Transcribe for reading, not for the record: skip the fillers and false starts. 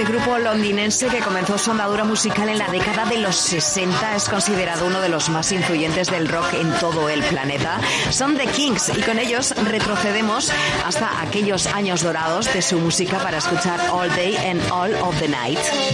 Este grupo londinense que comenzó su andadura musical en la década de los 60 es considerado uno de los más influyentes del rock en todo el planeta. Son The Kinks y con ellos retrocedemos hasta aquellos años dorados de su música para escuchar All Day and All of the Night.